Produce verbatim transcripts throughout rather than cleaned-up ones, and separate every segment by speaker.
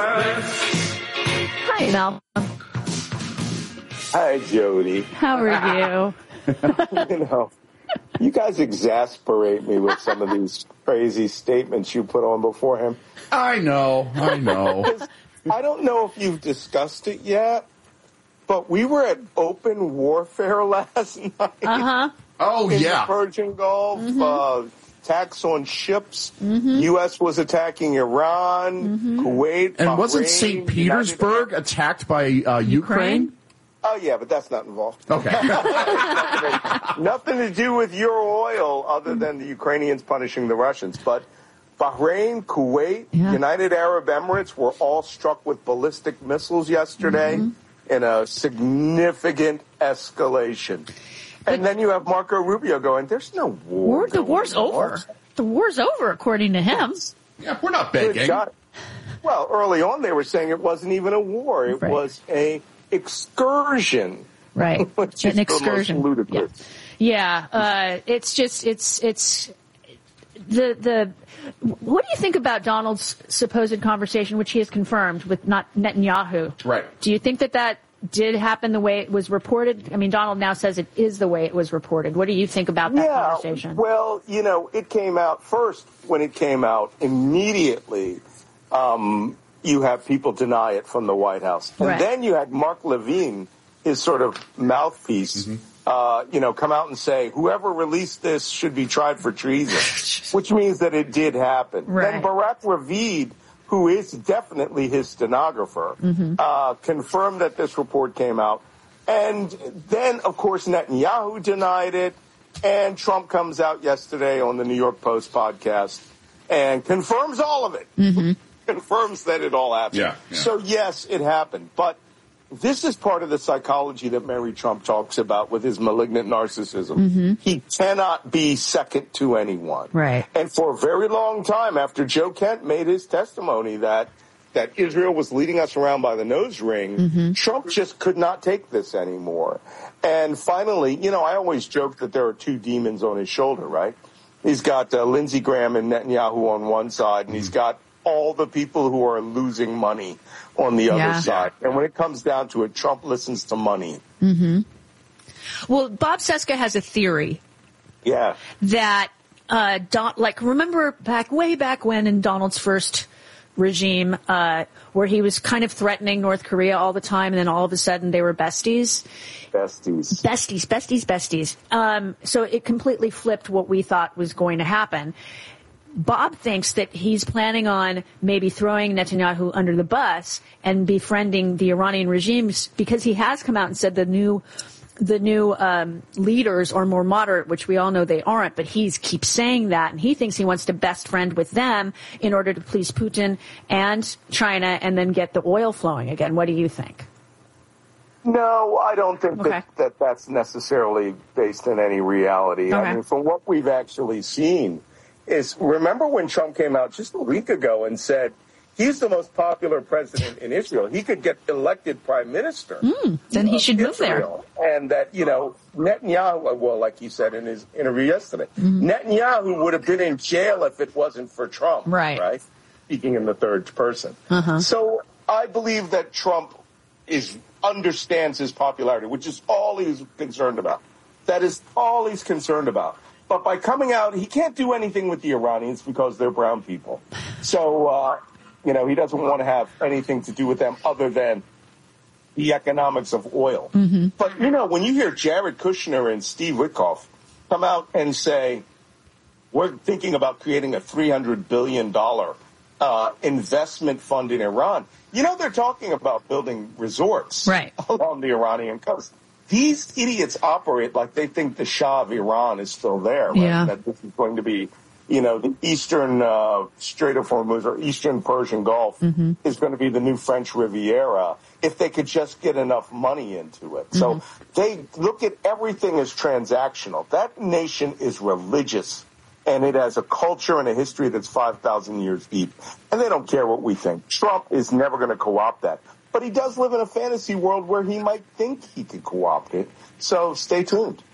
Speaker 1: Hi, Malcolm.
Speaker 2: Hi, Jody.
Speaker 1: How are you?
Speaker 2: You know, you guys exasperate me with some of these crazy statements you put on before him.
Speaker 3: I know, I know.
Speaker 2: I don't know if you've discussed it yet, but we were at open warfare last night.
Speaker 1: Uh-huh.
Speaker 3: Oh,
Speaker 2: in
Speaker 3: yeah.
Speaker 2: the Persian Gulf,
Speaker 1: Mm-hmm.
Speaker 2: uh, attacks on ships.
Speaker 1: Mm-hmm.
Speaker 2: U S was attacking Iran,
Speaker 1: Mm-hmm.
Speaker 2: Kuwait,
Speaker 3: And wasn't
Speaker 2: Bahrain,
Speaker 3: Saint Petersburg
Speaker 2: United-
Speaker 3: attacked by uh, Ukraine?
Speaker 1: Ukraine?
Speaker 2: Oh, yeah, but that's not involved.
Speaker 3: Okay.
Speaker 2: Nothing to do with your oil other than the Ukrainians punishing the Russians. But Bahrain, Kuwait,
Speaker 1: Yeah.
Speaker 2: United Arab Emirates were all struck with ballistic missiles yesterday
Speaker 1: Mm-hmm.
Speaker 2: in a significant escalation. And then you have Marco Rubio going, there's no war.
Speaker 1: War, the
Speaker 2: going
Speaker 1: war's
Speaker 2: on."
Speaker 1: over. The war's over, according to him.
Speaker 3: Yeah, we're not
Speaker 2: Good
Speaker 3: begging.
Speaker 2: God. Well, early on they were saying it wasn't even a war. It
Speaker 1: Right.
Speaker 2: was a excursion.
Speaker 1: Right.
Speaker 2: Which
Speaker 1: An
Speaker 2: is the most
Speaker 1: excursion.
Speaker 2: ludicrous.
Speaker 1: Yeah. Yeah. Uh, it's just, it's, it's, the, the, what do you think about Donald's supposed conversation, which he has confirmed with not Netanyahu?
Speaker 3: Right.
Speaker 1: Do you think that that did happen the way it was reported? I mean, Donald now says it is the way it was reported. What do you think about that
Speaker 2: Yeah,
Speaker 1: conversation?
Speaker 2: well, you know, it came out first. When it came out, immediately um, you have people deny it from the White House. And
Speaker 1: Right.
Speaker 2: then you had Mark Levine, his sort of mouthpiece, uh, you know, come out and say, whoever released this should be tried for treason, which means that it did happen.
Speaker 1: Right.
Speaker 2: Then Barak Ravid, who is definitely his stenographer,
Speaker 1: Mm-hmm.
Speaker 2: uh, confirmed that this report came out. And then, of course, Netanyahu denied it. And Trump comes out yesterday on the New York Post podcast and confirms all of it.
Speaker 1: Mm-hmm.
Speaker 2: Confirms that it all happened.
Speaker 3: Yeah, yeah.
Speaker 2: So, yes, it happened. But this is part of the psychology that Mary Trump talks about with his malignant narcissism.
Speaker 1: Mm-hmm.
Speaker 2: He cannot be second to anyone.
Speaker 1: Right.
Speaker 2: And for a very long time, after Joe Kent made his testimony that that Israel was leading us around by the nose ring,
Speaker 1: Mm-hmm.
Speaker 2: Trump just could not take this anymore. And finally, you know, I always joke that there are two demons on his shoulder, right? He's got uh, Lindsey Graham and Netanyahu on one side, and he's got all the people who are losing money on the
Speaker 1: Yeah.
Speaker 2: other side. And when it comes down to it, Trump listens to money.
Speaker 1: Well, Bob Cesca has a theory
Speaker 2: Yeah.
Speaker 1: that, uh, Don, like, remember back, way back when in Donald's first regime, uh, where he was kind of threatening North Korea all the time, and then all of a sudden they were besties?
Speaker 2: Besties.
Speaker 1: Besties, besties, besties. Um, so it completely flipped what we thought was going to happen. Bob thinks that he's planning on maybe throwing Netanyahu under the bus and befriending the Iranian regimes, because he has come out and said the new the new um, leaders are more moderate, which we all know they aren't, but he keeps saying that, and he thinks he wants to best friend with them in order to please Putin and China and then get the oil flowing again. What do you think?
Speaker 2: No, I don't think
Speaker 1: Okay.
Speaker 2: that, that that's necessarily based in any reality.
Speaker 1: Okay.
Speaker 2: I mean, from what we've actually seen is, remember when Trump came out just a week ago and said he's the most popular president in Israel. He could get elected prime minister.
Speaker 1: Mm, then he
Speaker 2: of
Speaker 1: should move there.
Speaker 2: Israel. And that, you know, Netanyahu, well, like he said in his interview yesterday, Netanyahu would have been in jail if it wasn't for Trump.
Speaker 1: Right.
Speaker 2: Right? Speaking in the third person.
Speaker 1: Uh-huh.
Speaker 2: So I believe that Trump is understands his popularity, which is all he's concerned about. That is all he's concerned about. But by coming out, he can't do anything with the Iranians because they're brown people. So, uh, you know, he doesn't want to have anything to do with them other than the economics of oil.
Speaker 1: Mm-hmm.
Speaker 2: But, you know, when you hear Jared Kushner and Steve Witkoff come out and say, we're thinking about creating a three hundred billion dollars uh, investment fund in Iran, you know, they're talking about building resorts
Speaker 1: Right.
Speaker 2: along the Iranian coast. These idiots operate like they think the Shah of Iran is still there, right?
Speaker 1: Yeah.
Speaker 2: That this is going to be, you know, the eastern uh, Strait of Hormuz or eastern Persian Gulf
Speaker 1: Mm-hmm.
Speaker 2: is going to be the new French Riviera if they could just get enough money into it. So
Speaker 1: Mm-hmm.
Speaker 2: they look at everything as transactional. That nation is religious, and it has a culture and a history that's five thousand years deep. And they don't care what we think. Trump is never going to co-opt that. But he does live in a fantasy world where he might think he could co-opt it. So stay tuned.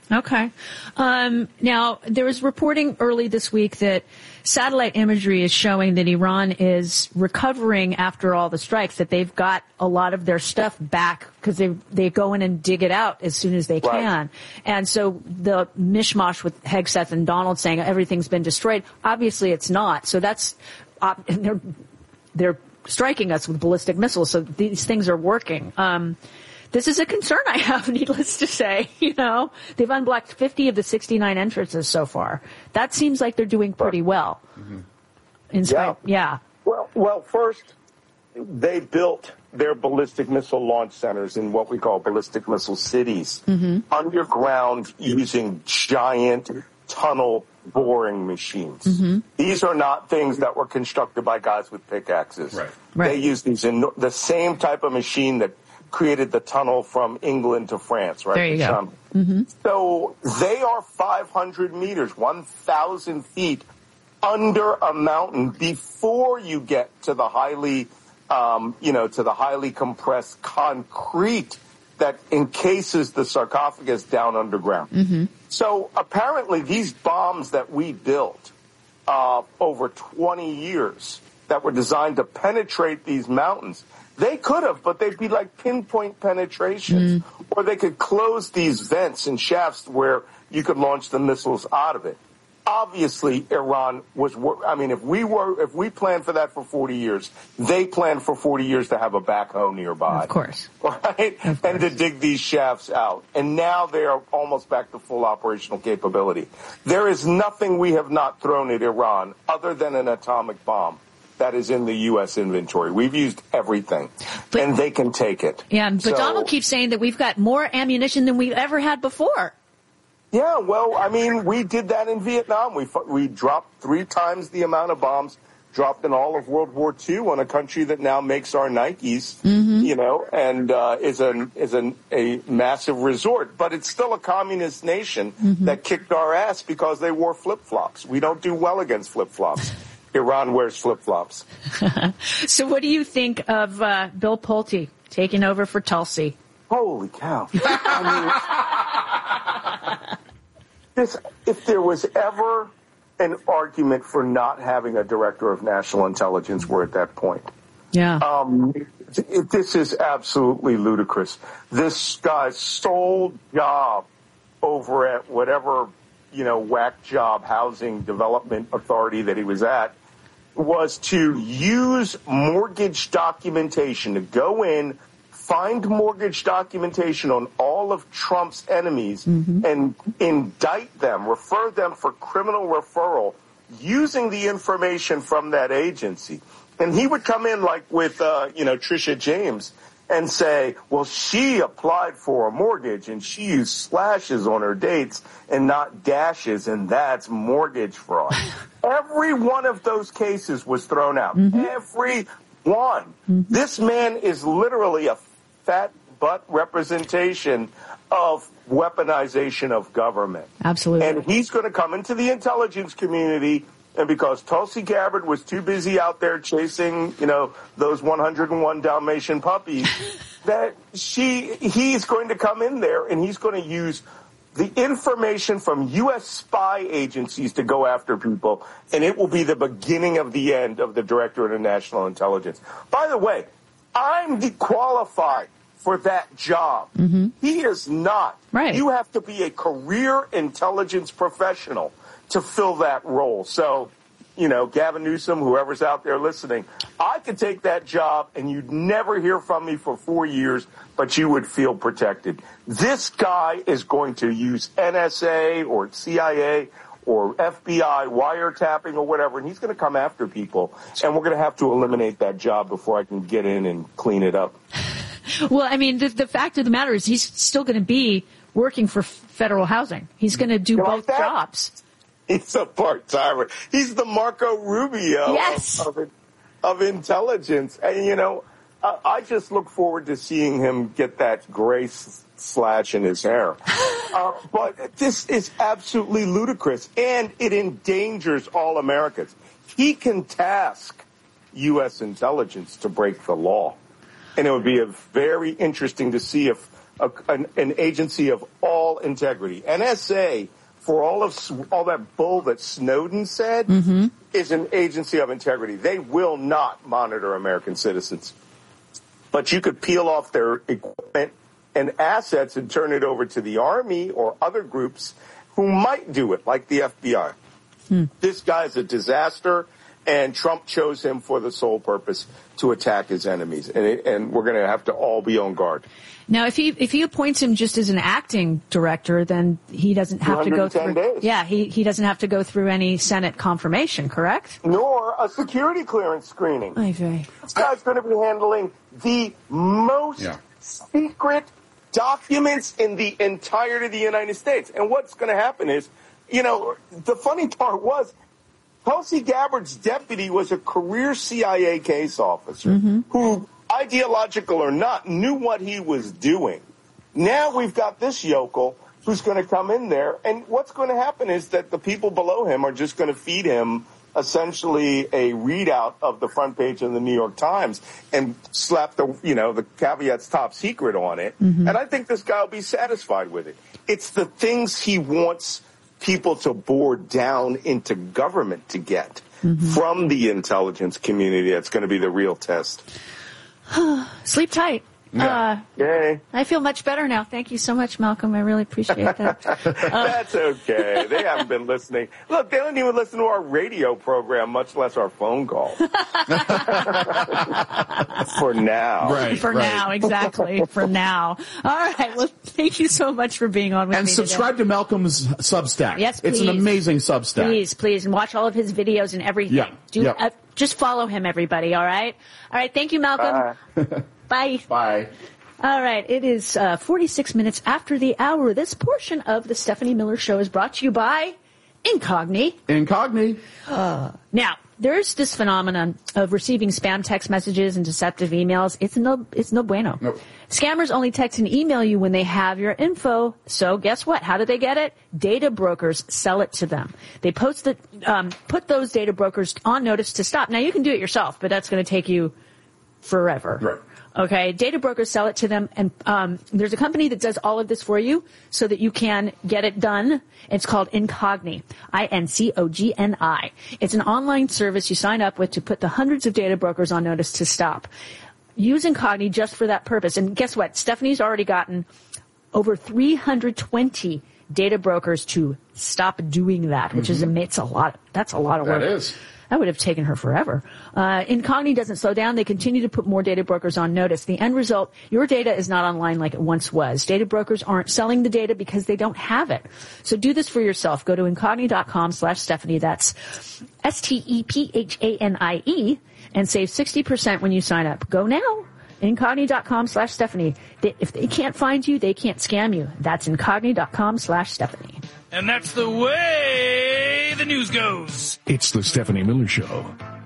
Speaker 1: Okay. Um, now, there was reporting early this week that satellite imagery is showing that Iran is recovering after all the strikes, that they've got a lot of their stuff back because they they go in and dig it out as soon as they
Speaker 2: Right.
Speaker 1: can. And so the mishmash with Hegseth and Donald saying everything's been destroyed, obviously it's not. So that's, uh, they're, they're striking us with ballistic missiles, so these things are working. Um, This is a concern I have, needless to say. You know, they've unblocked fifty of the sixty-nine entrances so far. That seems like they're doing pretty well. Mm-hmm. In spite, yeah. yeah.
Speaker 2: Well, well, first, they built their ballistic missile launch centers in what we call ballistic missile cities, mm-hmm. underground using giant tunnel boring machines. Mm-hmm. These are not things that were constructed by guys with pickaxes.
Speaker 3: Right.
Speaker 1: Right.
Speaker 2: They use these in the same type of machine that created the tunnel from England to France, right?
Speaker 1: There you go. Mm-hmm.
Speaker 2: So they are five hundred meters, one thousand feet under a mountain before you get to the highly, um, you know, to the highly compressed concrete that encases the sarcophagus down underground. Mm-hmm. So apparently these bombs that we built uh, over twenty years that were designed to penetrate these mountains, they could have, but they'd be like pinpoint penetrations. Mm. Or they could close these vents and shafts where you could launch the missiles out of it. Obviously, Iran was, I mean, if we were, if we planned for that for forty years, they planned for forty years to have a backhoe nearby.
Speaker 1: Of course.
Speaker 2: Right? Of and course. To dig these shafts out. And now they are almost back to full operational capability. There is nothing we have not thrown at Iran other than an atomic bomb that is in the U S inventory. We've used everything, but, and they can take it.
Speaker 1: Yeah, but
Speaker 2: so,
Speaker 1: Donald keeps saying that we've got more ammunition than we've ever had before.
Speaker 2: Yeah, well, I mean, we did that in Vietnam. We we dropped three times the amount of bombs dropped in all of World War Two on a country that now makes our Nikes, mm-hmm. you know, and uh, is a is a, a massive resort. But it's still a communist nation mm-hmm. that kicked our ass because they wore flip-flops. We don't do well against flip-flops. Iran wears flip-flops.
Speaker 1: So what do you think of uh, Bill Pulte taking over for Tulsi?
Speaker 2: Holy cow. I mean, this, if there was ever an argument for not having a director of national intelligence, we're at that point.
Speaker 1: Yeah.
Speaker 2: Um, it, this is absolutely ludicrous. This guy's sole job over at whatever, you know, whack job housing development authority that he was at was to use mortgage documentation to go in, find mortgage documentation on all of Trump's enemies mm-hmm. and indict them, refer them for criminal referral using the information from that agency. And he would come in like with, uh, you know, Trisha James and say, well, she applied for a mortgage and she used slashes on her dates and not dashes, and that's mortgage fraud. Every one of those cases was thrown out. Mm-hmm. Every one. Mm-hmm. This man is literally a fat butt representation of weaponization of government.
Speaker 1: Absolutely.
Speaker 2: And he's going to come into the intelligence community, and because Tulsi Gabbard was too busy out there chasing, you know, those one hundred one Dalmatian puppies, that she he's going to come in there and he's going to use the information from U S spy agencies to go after people, and it will be the beginning of the end of the Director of National Intelligence. By the way, I'm qualified for that job. Mm-hmm. He is not.
Speaker 1: Right.
Speaker 2: You have to be a career intelligence professional to fill that role. So, you know, Gavin Newsom, whoever's out there listening, I could take that job and you'd never hear from me for four years, but you would feel protected. This guy is going to use N S A or C I A or F B I wiretapping or whatever, and he's going to come after people, and we're going to have to eliminate that job before I can get in and clean it up.
Speaker 1: Well, I mean, the, the fact of the matter is he's still going to be working for federal housing. He's going to do
Speaker 2: you
Speaker 1: both
Speaker 2: like
Speaker 1: jobs.
Speaker 2: He's a part-timer. He's the Marco Rubio
Speaker 1: yes.
Speaker 2: of, of, of intelligence. And, you know, I, I just look forward to seeing him get that gray s- slash in his hair. uh, but this is absolutely ludicrous, and it endangers all Americans. He can task U S intelligence to break the law. And it would be a very interesting to see if a, an, an agency of all integrity. N S A, for all of all that bull that Snowden said, mm-hmm. is an agency of integrity. They will not monitor American citizens. But you could peel off their equipment and assets and turn it over to the Army or other groups who might do it, like the F B I. Hmm. This guy's a disaster, and Trump chose him for the sole purpose to attack his enemies. And, it, and we're going to have to all be on guard.
Speaker 1: Now, if he if he appoints him just as an acting director, then he doesn't have to go through.
Speaker 2: Days.
Speaker 1: Yeah, he he doesn't have to go through any Senate confirmation, correct?
Speaker 2: Nor a security clearance screening.
Speaker 1: Oy vey.
Speaker 2: This guy's going to be handling the most yeah. secret documents in the entirety of the United States. And what's going to happen is, you know, the funny part was, Tulsi Gabbard's deputy was a career C I A case officer mm-hmm. who, ideological or not, knew what he was doing. Now we've got this yokel who's going to come in there, and what's going to happen is that the people below him are just going to feed him essentially a readout of the front page of the New York Times and slap the, you know, the caveats top secret on it. Mm-hmm. And I think this guy will be satisfied with it. It's the things he wants people to bore down into government to get mm-hmm. from the intelligence community that's going to be the real test.
Speaker 1: Sleep tight.
Speaker 2: Yeah.
Speaker 1: Uh,
Speaker 2: Yay.
Speaker 1: I feel much better now. Thank you so much, Malcolm. I really appreciate that. Uh,
Speaker 2: That's okay. They haven't been listening. Look, they don't even listen to our radio program, much less our phone call. For now.
Speaker 1: Right, for right. now, exactly. For now. All right. Well, thank you so much for being on with
Speaker 3: and
Speaker 1: me
Speaker 3: And subscribe
Speaker 1: today.
Speaker 3: to Malcolm's Substack.
Speaker 1: Yes, please.
Speaker 3: It's an amazing Substack.
Speaker 1: Please, please. And watch all of his videos and everything.
Speaker 3: Yeah.
Speaker 1: Do,
Speaker 3: yeah.
Speaker 1: Uh, just follow him, everybody. All right? All right. Thank you, Malcolm.
Speaker 2: Bye.
Speaker 1: Bye.
Speaker 3: Bye.
Speaker 1: All right. It is uh, forty-six minutes after the hour. This portion of the Stephanie Miller Show is brought to you by Incogni.
Speaker 3: Incogni.
Speaker 1: Uh, now, there's this phenomenon of receiving spam text messages and deceptive emails. It's no, it's no bueno.
Speaker 3: Nope.
Speaker 1: Scammers only text and email you when they have your info. So guess what? How do they get it? Data brokers sell it to them. They post the, um, put those data brokers on notice to stop. Now, you can do it yourself, but that's going to take you forever.
Speaker 3: Right.
Speaker 1: Okay, data brokers sell it to them, and um, there's a company that does all of this for you so that you can get it done. It's called Incogni, I N C O G N I. It's an online service you sign up with to put the hundreds of data brokers on notice to stop. Use Incogni just for that purpose. And guess what? Stephanie's already gotten over three hundred twenty data brokers to stop doing that, which mm-hmm. is it's a lot. That's a lot of work.
Speaker 3: That is.
Speaker 1: That would have taken her forever. Uh, Incogni doesn't slow down. They continue to put more data brokers on notice. The end result, your data is not online like it once was. Data brokers aren't selling the data because they don't have it. So do this for yourself. Go to incogni.com slash Stephanie. That's S T E P H A N I E and save sixty percent when you sign up. Go now. Incogni.com slash Stephanie. They, if they can't find you, they can't scam you. That's incogni.com slash Stephanie.
Speaker 4: And that's the way the news goes.
Speaker 5: It's the Stephanie Miller Show.